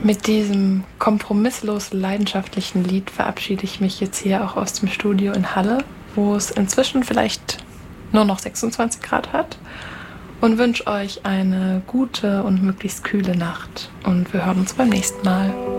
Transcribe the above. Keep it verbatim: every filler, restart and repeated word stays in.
Mit diesem kompromisslos leidenschaftlichen Lied verabschiede ich mich jetzt hier auch aus dem Studio in Halle, wo es inzwischen vielleicht nur noch sechsundzwanzig Grad hat, und wünsche euch eine gute und möglichst kühle Nacht. Und wir hören uns beim nächsten Mal.